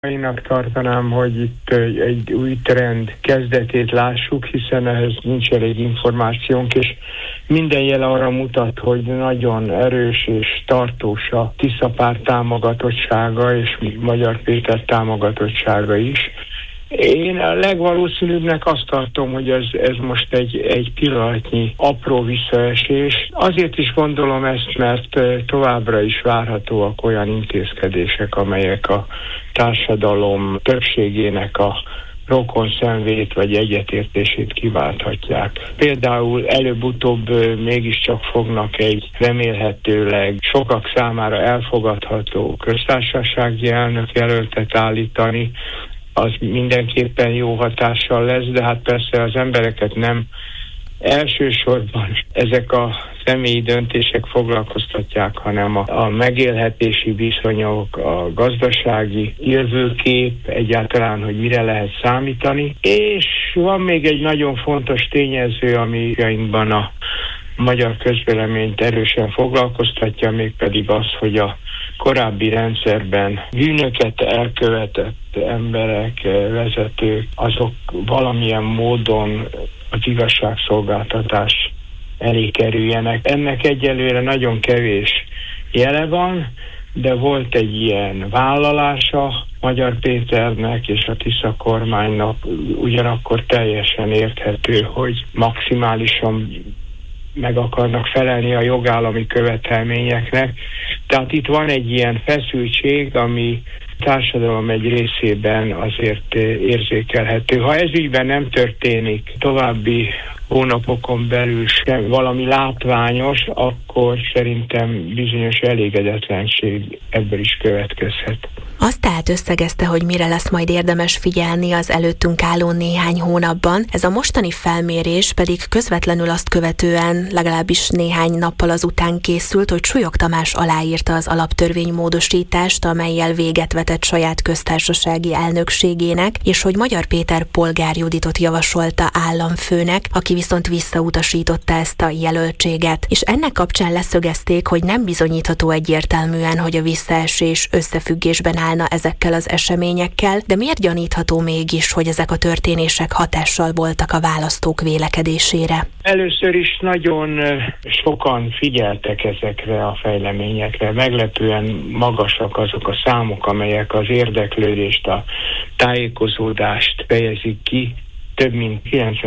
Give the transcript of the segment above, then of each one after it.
Én tartanám, hogy itt egy új trend kezdetét lássuk, hiszen ehhez nincs elég információnk, és minden jel arra mutat, hogy nagyon erős és tartós a Tisza-párt támogatottsága, és Magyar Péter támogatottsága is. Én a legvalószínűbbnek azt tartom, hogy ez most egy pillanatnyi apró visszaesés. Azért is gondolom ezt, mert továbbra is várhatóak olyan intézkedések, amelyek a társadalom többségének a rokonszenvét vagy egyetértését kiválthatják. Például előbb-utóbb mégiscsak fognak egy remélhetőleg sokak számára elfogadható köztársasági elnök jelöltet állítani, az mindenképpen jó hatással lesz, de hát persze az embereket nem elsősorban ezek a személyi döntések foglalkoztatják, hanem a megélhetési viszonyok, a gazdasági jövőkép, egyáltalán, hogy mire lehet számítani. És van még egy nagyon fontos tényező, ami a magyar közvéleményt erősen foglalkoztatja, mégpedig az, hogy a korábbi rendszerben bűnöket elkövetett emberek, vezetők, azok valamilyen módon az igazságszolgáltatás elé kerüljenek. Ennek egyelőre nagyon kevés jele van, de volt egy ilyen vállalása Magyar Péternek és a Tisza kormánynak, ugyanakkor teljesen érthető, hogy maximálisan meg akarnak felelni a jogállami követelményeknek. Tehát itt van egy ilyen feszültség, ami társadalom egy részében azért érzékelhető. Ha ez ügyben nem történik további hónapokon belül sem valami látványos, akkor szerintem bizonyos elégedetlenség ebből is következhet. Azt tehát összegezte, hogy mire lesz majd érdemes figyelni az előttünk álló néhány hónapban. Ez a mostani felmérés pedig közvetlenül azt követően, legalábbis néhány nappal azután készült, hogy Súlyog Tamás aláírta az alaptörvénymódosítást, amellyel véget vetett saját köztársasági elnökségének, és hogy Magyar Péter Polgár Juditot javasolta államfőnek, aki viszont visszautasította ezt a jelöltséget. És ennek kapcsán leszögezték, hogy nem bizonyítható egyértelműen, hogy a visszaesés összefüggésben állna ezekkel az eseményekkel, de miért gyanítható mégis, hogy ezek a történések hatással voltak a választók vélekedésére? Először is nagyon sokan figyeltek ezekre a fejleményekre. Meglepően magasak azok a számok, amelyek az érdeklődést, a tájékozódást fejezik ki. Több mint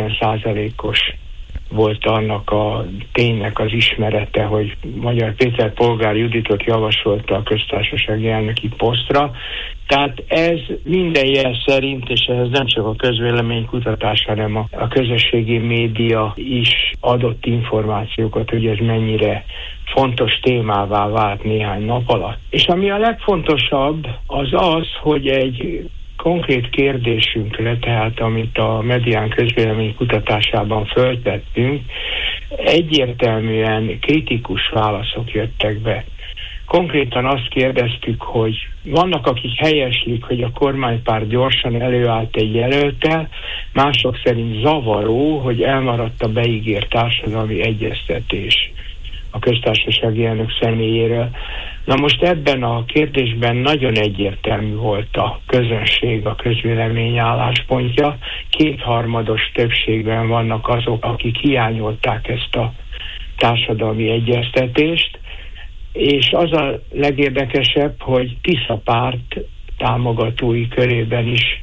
90%-os volt annak a ténynek az ismerete, hogy Magyar Péter Polgár Juditot javasolta a köztársasági elnöki posztra. Tehát ez minden jel szerint, és ez nem csak a közvéleménykutatás, hanem a közösségi média is adott információkat, hogy ez mennyire fontos témává vált néhány nap alatt. És ami a legfontosabb, az az, hogy egy konkrét kérdésünkre, tehát amit a Medián közvélemény kutatásában föltettünk, egyértelműen kritikus válaszok jöttek be. Konkrétan azt kérdeztük, hogy vannak, akik helyeslik, hogy a kormánypárt gyorsan előállt egy jelölttel, mások szerint zavaró, hogy elmaradt a beígért társadalmi egyeztetés a köztársasági elnök személyéről. Na most ebben a kérdésben nagyon egyértelmű volt a közönség, a közvélemény álláspontja. 2/3 többségben vannak azok, akik hiányolták ezt a társadalmi egyeztetést, és az a legérdekesebb, hogy Tisza-párt támogatói körében is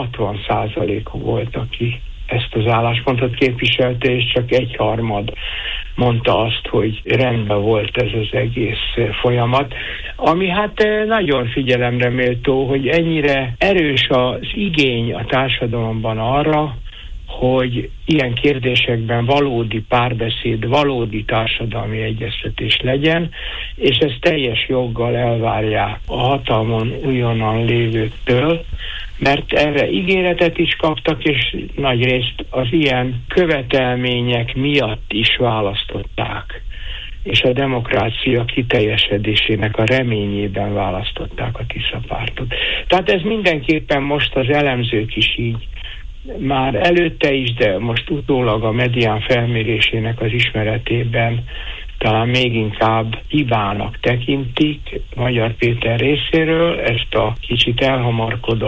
60% volt, aki ezt az álláspontot képviselte, és csak 1/3 mondta azt, hogy rendben volt ez az egész folyamat. Ami hát nagyon figyelemre méltó, hogy ennyire erős az igény a társadalomban arra, hogy ilyen kérdésekben valódi párbeszéd, valódi társadalmi egyeztetés legyen, és ezt teljes joggal elvárják a hatalmon újonnan lévőktől, mert erre ígéretet is kaptak, és nagyrészt az ilyen követelmények miatt is választották, és a demokrácia kiteljesedésének a reményében választották a Tisza-pártot. Tehát ez mindenképpen most az elemzők is így, már előtte is, de most utólag a Medián felmérésének az ismeretében talán még inkább hibának tekintik Magyar Péter részéről ezt a kicsit elhamarkodott